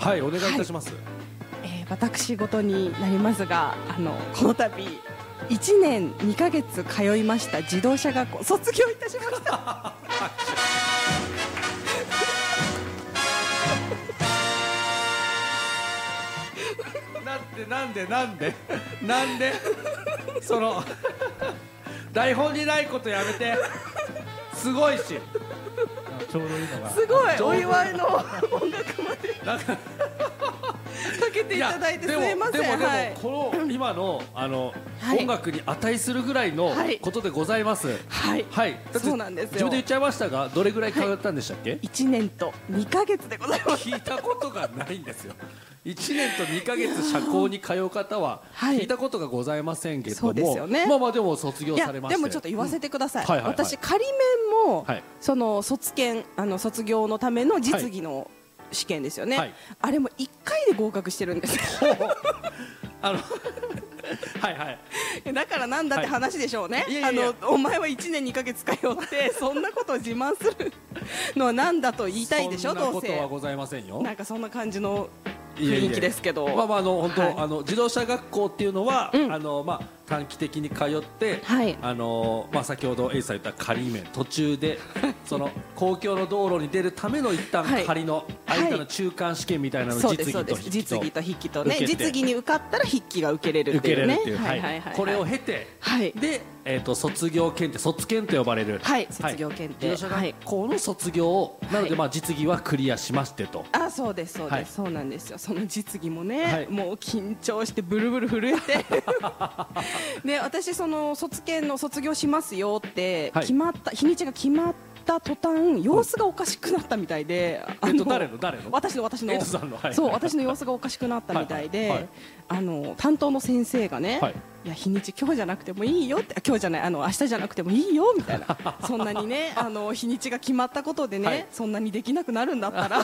はい、お願いいたします。 私事になりますが、この度1年2ヶ月通いました自動車学校卒業いたしました。 なんでその台本にないことやめて。すごいし、 ちょうどいいのがすごいお祝いの音楽までかけていただいてすいません。 でもこの今の音楽に値するぐらいのことでございます。 はいはい、そうなんですよ。 自分で言っちゃいましたが、どれぐらいかかったんでしたっけ ？1年と2ヶ月でございます。 聞いたことがないんですよ。1年と2ヶ月社交に通う方は聞いたことがございませんけれども、 そうですよね。 まあでも卒業されまして、 でもちょっと言わせてください。私仮免もその卒検卒業のための実技の試験ですよね。あれも1回で合格してるんですよ。はいはい。だからなんだって話でしょうね。お前は1年2ヶ月通ってそんなことを自慢するのはなんだと言いたいでしょ。どうせ。そんなことはございませんよ。 なんかそんな感じの雰囲気ですけど。 まあまあ本当自動車学校っていうのはまあ短期的に通ってまあ先ほどエイさん言った仮免途中でその公共の道路に出るための一旦仮の間の中間試験みたいなのを実技と筆記とね、実技に受かったら筆記が受けれるっていうね。これを経てで卒業検定、卒検と呼ばれる卒業検定、 自動車学校の卒業をなのでまあ実技はクリアしましてと。 あ、そうですそうです、そうなんですよ。その実技もね、もう緊張してブルブル震えてで、私その卒検の卒業しますよって決まった日にちが決まった途端様子がおかしくなったみたいで、 誰の私のそう私の様子がおかしくなったみたいで、担当の先生がね、いや日にち今日じゃなくてもいいよって、今日じゃない明日じゃなくてもいいよみたいなそんなにね日にちが決まったことでね、そんなにできなくなるんだったら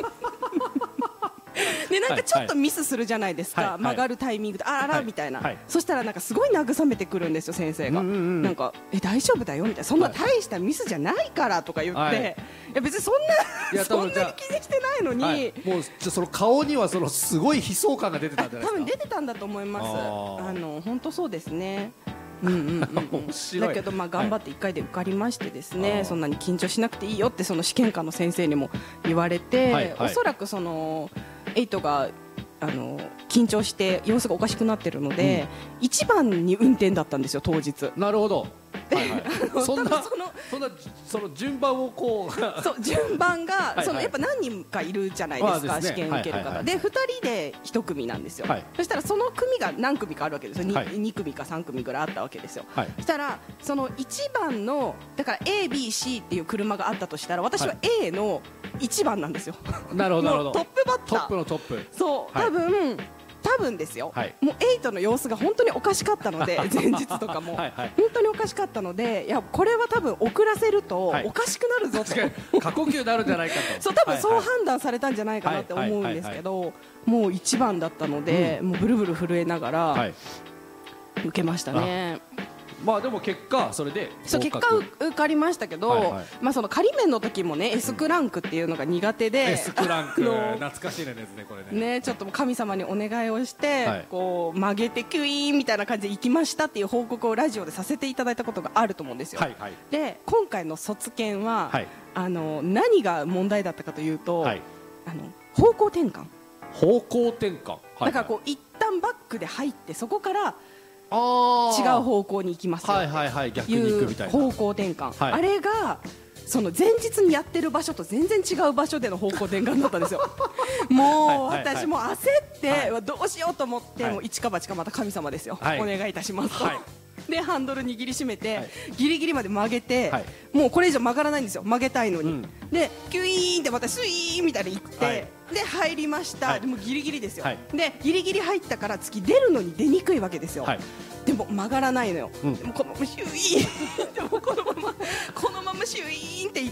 でなんかちょっとミスするじゃないですか、曲がるタイミングであらみたいな、そしたらなんかすごい慰めてくるんですよ先生が。なんか大丈夫だよみたいな、そんな大したミスじゃないからとか言って、いや別にそんなに気にしてないのに、 もうその顔にはそのすごい悲壮感が出てたんじゃないですか。 多分出てたんだと思います。本当そうですね。だけどまあ頑張って1回で受かりましてですね、そんなに緊張しなくていいよってその試験官の先生にも言われて、おそらくそのエイトが緊張して様子がおかしくなってるので、1番に運転だったんですよ当日。 なるほど。その順番をこうそう順番がやっぱ何人かいるじゃないですか、試験受ける方で2人で1組なんですよ。そしたらその組が何組かあるわけですよ。2組か3組ぐらいあったわけですよ。そしたらその1番のだから ABC っていう車があったとしたら、私は A の1番なんですよ。 なるほどなるほど。 トップバッター、 トップのトップ。 そう多分ですよ、もうエイトの様子が本当におかしかったので前日とかも本当におかしかったので、いやこれは多分遅らせるとおかしくなるぞと、 過呼吸になるんじゃないかとそう多分そう判断されたんじゃないかなって思うんですけど、もう1番だったので、もうブルブル震えながら受けましたね。 まあでも結果それで結果受かりましたけど、まあその仮免の時もね S クランクっていうのが苦手で、 S クランク懐かしいですねこれね。 ちょっと神様にお願いをしてこう曲げてキュイーンみたいな感じで行きましたっていう報告をラジオでさせていただいたことがあると思うんですよ。で今回の卒検は何が問題だったかというと、方向転換。だからこう一旦バックで入ってそこから違う方向に行きますよっていう方向転換、あれがその前日にやってる場所と全然違う場所での方向転換だったんですよ。もう私も焦ってどうしようと思って、もう一か八かまた神様ですよ、お願いいたしますと。でハンドル握りしめてギリギリまで曲げて、もうこれ以上曲がらないんですよ、曲げたいのに。でキュイーンってまたスイーンみたいに行って、で入りました。でもギリギリですよ。でギリギリ入ったから次出るのに出にくいわけですよ。でも曲がらないのよ。でもこのままシュイーンってこのままシュイーンっていって、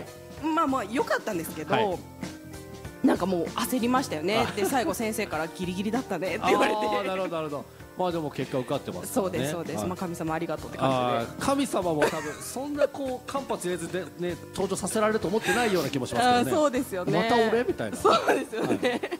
まあまあ良かったんですけど、なんかもう焦りましたよね。で最後先生からギリギリだったねって言われて。 なるほどなるほど。まあでも結果受かってます。 そうですそうです。まあ神様ありがとうって感じで。 神様も多分そんなこう間髪入れずでね登場させられると思ってないような気もしますけどね。 そうですよね。 また俺みたいな。 そうですよね。